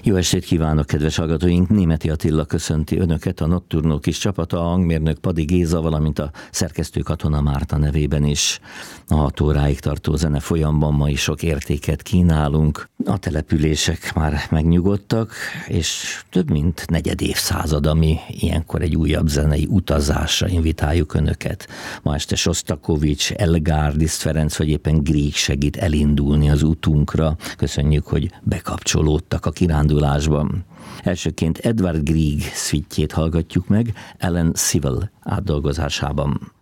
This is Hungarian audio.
Jó estét kívánok, kedves hallgatóink! Németi Attila köszönti Önöket, a Nocturno kis csapata, a hangmérnök Padi Géza, valamint a szerkesztő Katona Márta nevében is. A 6 óráig tartó zene folyamban ma is sok értéket kínálunk. A települések már megnyugodtak, és több mint negyed évszázad, ami ilyenkor egy újabb zenei utazásra invitáljuk Önöket. Ma este Sostakovics, Elgár, Liszt Ferenc vagy éppen Grieg segít elindulni az útunkra. Köszönjük, hogy bekapcsolódtak a kirándulásban. Elsőként Edvard Grieg szvitjét hallgatjuk meg Alan Sewell átdolgozásában.